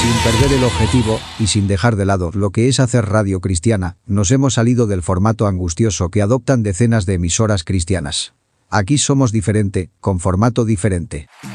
Sin perder el objetivo, y sin dejar de lado lo que es hacer radio cristiana, nos hemos salido del formato angustioso que adoptan decenas de emisoras cristianas. Aquí somos diferente, con formato diferente.